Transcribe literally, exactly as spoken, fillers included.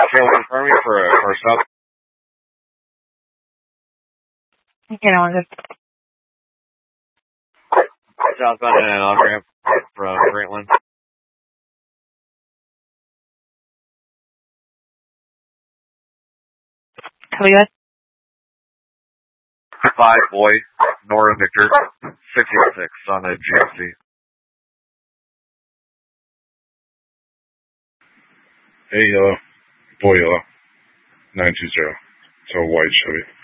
Okay, one for me for a first up. Okay, no, good. Southbound and off ramp from Grantland. How we good? Five boy, Nora Victor, sixty-six on a G M C. Hey, yellow. Boy, yellow. nine two zero. It's a white Chevy.